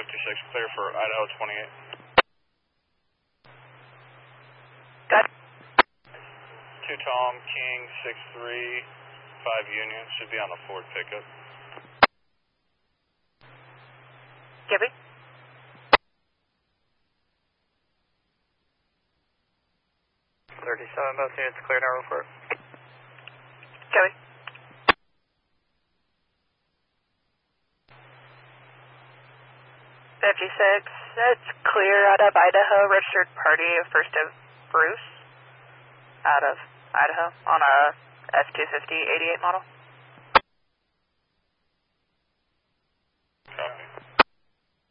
56, clear for Idaho 28. Got it. 2 Tom, King, 63, 5 Union, should be on the Ford pickup. Gibby? Both units clear now, report. Gibby? It's clear out of Idaho, registered party of First of Bruce, out of Idaho, on a F-250 88 model. Copy.